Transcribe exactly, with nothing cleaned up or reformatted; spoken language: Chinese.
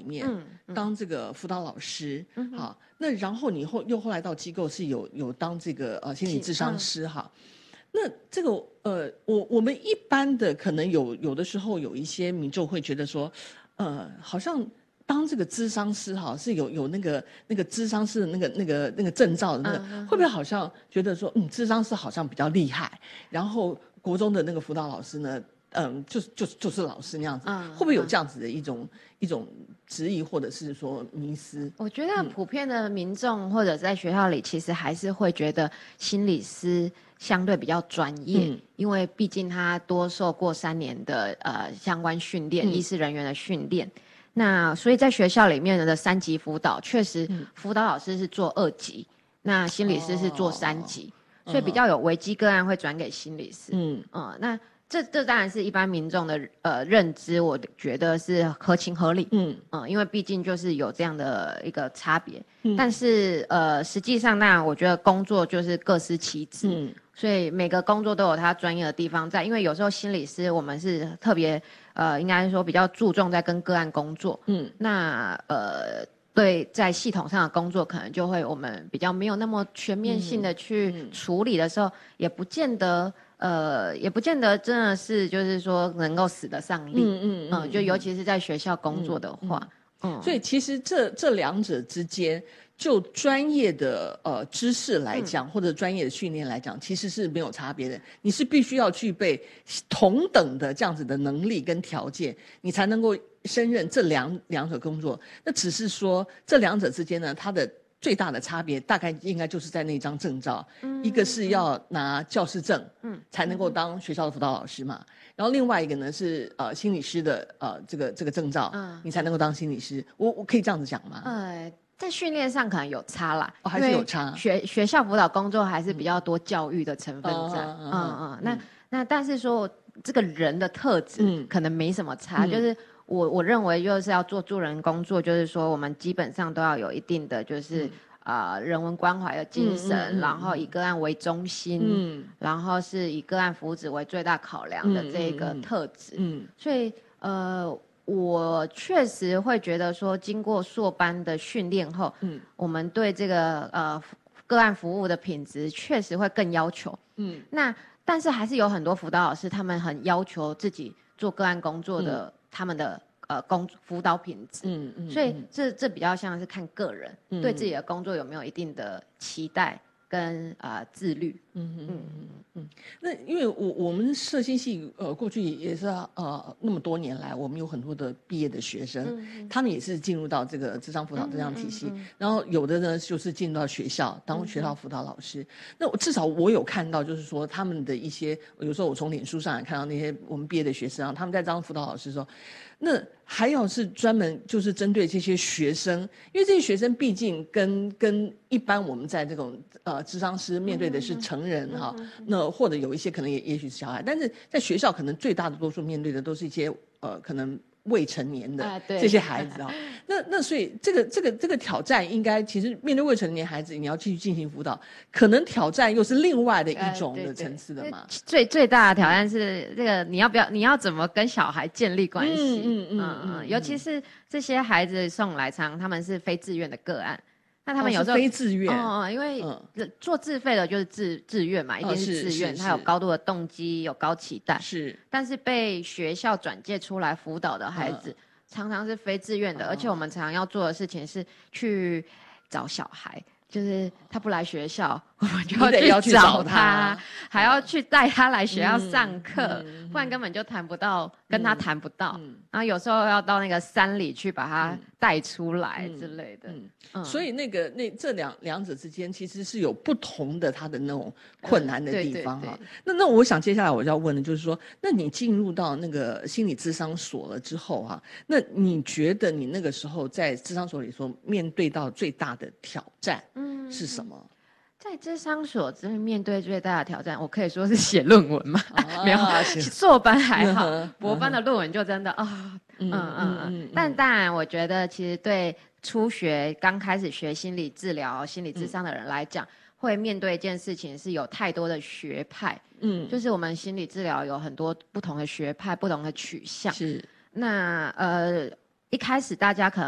面、 嗯嗯、 当这个辅导老师， 嗯、 好，那然后你后又后来到机构是有有当这个呃心理咨商师哈。嗯，那这个呃，我我们一般的可能有有的时候有一些民众会觉得说，呃，好像当这个咨商师哈是有有那个那个咨商师的那个那个那个证照的那个，嗯、会不会好像觉得说，嗯，咨商师好像比较厉害，然后国中的那个辅导老师呢，嗯，就是就是就是老师那样子，嗯、会不会有这样子的一种、嗯、一种质疑或者是说迷思？ 我觉得普遍的民众或者在学校里，其实还是会觉得心理师相对比较专业，嗯、因为毕竟他多受过三年的呃相关训练，嗯、医师人员的训练。那所以在学校里面的三级辅导，确实辅导老师是做二级，嗯、那心理师是做三级，哦、所以比较有危机个案会转给心理师。嗯，嗯那这这当然是一般民众的呃认知，我觉得是合情合理。嗯嗯，因为毕竟就是有这样的一个差别。嗯，但是呃实际上，当然我觉得工作就是各司其职。嗯，所以每个工作都有他专业的地方在，因为有时候心理师我们是特别呃应该说比较注重在跟个案工作。嗯，那呃。对，在系统上的工作，可能就会我们比较没有那么全面性的去处理的时候，嗯嗯、也不见得，呃，也不见得真的是就是说能够使得上力。嗯嗯 嗯, 嗯，就尤其是在学校工作的话， 嗯，嗯所以其实这这两者之间，就专业的呃知识来讲，嗯、或者专业的训练来讲，其实是没有差别的。你是必须要具备同等的这样子的能力跟条件，你才能够胜任这两两者工作。那只是说这两者之间呢，它的最大的差别大概应该就是在那张证照，嗯、一个是要拿教师证，嗯，才能够当学校的辅导老师嘛。然后另外一个呢是呃心理师的呃这个这个证照，嗯，你才能够当心理师。我我可以这样子讲吗？ 呃，在训练上可能有差啦， 哦，还是有差。 学学校辅导工作还是比较多教育的成分在，嗯 嗯, 嗯, 嗯，那那但是说这个人的特质可能没什么差，嗯、就是我我认为就是要做助人工作，就是说我们基本上都要有一定的就是。嗯啊、呃，人文关怀的精神，嗯嗯嗯、然后以个案为中心，嗯，然后是以个案福祉为最大考量的这个特质，嗯，嗯所以呃，我确实会觉得说，经过硕班的训练后，嗯，我们对这个呃个案服务的品质确实会更要求，嗯，那但是还是有很多辅导老师，他们很要求自己做个案工作的，嗯、他们的。呃，工辅导品质，嗯嗯，所以这这比较像是看个人、嗯、对自己的工作有没有一定的期待跟呃自律，嗯嗯嗯嗯。那因为我我们社心系呃过去也是呃那么多年来，我们有很多的毕业的学生，嗯、他们也是进入到这个諮商辅导这样体系，嗯嗯嗯、然后有的呢就是进入到学校当学校辅导老师。嗯、那我至少我有看到，就是说他们的一些，有时候我从脸书上也看到那些我们毕业的学生啊，他们在当辅导老师的时候。那还要是专门就是针对这些学生，因为这些学生毕竟跟跟一般我们在这种呃諮商师面对的是成人哈、嗯嗯，那或者有一些可能也也许是小孩，但是在学校可能最大的多数面对的都是一些呃可能未成年的这些孩子啊，那那所以这个这个这个挑战应该其实面对未成年孩子，你要继续进行辅导，可能挑战又是另外的一种的层次的嘛。 呃、最最大的挑战是这个，你要不要你要怎么跟小孩建立关系？嗯嗯嗯嗯，尤其是这些孩子送来常他们是非自愿的个案。那他们有时候、 哦、非自愿哦、嗯，因为做自费的就是自自愿嘛，一定是自愿，他有高度的动机，有高期待。 是， 但是被学校转介出来辅导的孩子，嗯、常常是非自愿的，哦、而且我们常常要做的事情是去找小孩。就是他不来学校，我们就要去找他，还要去带他来学校上课，嗯、不然根本就谈不到，跟他谈不到。嗯、然后有时候要到那个山里去把他带出来之类的。 嗯嗯、所以那个那这两两者之间其实是有不同的他的那种困难的地方哈。那那我想接下来我要问的就是说，那你进入到那个心理諮商所了之后哈，那你觉得你那个时候在諮商所里所面对到最大的挑战？嗯，是什么？ 在諮商所真的面对最大的挑战，我可以说是写论文嘛，啊、没有，硕班还好，博班的论文就真的啊，嗯嗯嗯嗯。但当然，我觉得其实对初学刚开始学心理治疗、心理諮商的人来讲，嗯、会面对一件事情是有太多的学派，嗯，就是我们心理治疗有很多不同的学派、不同的取向， 是。 那呃，一开始大家可能。